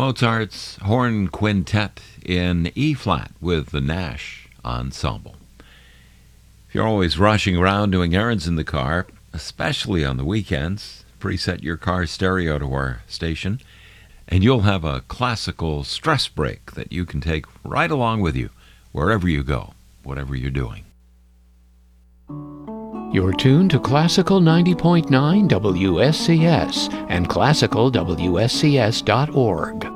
Mozart's Horn Quintet in E-flat with the Nash Ensemble. If you're always rushing around doing errands in the car, especially on the weekends, preset your car stereo to our station, and you'll have a classical stress break that you can take right along with you wherever you go, whatever you're doing. You're tuned to Classical 90.9 WSCS and classicalwscs.org.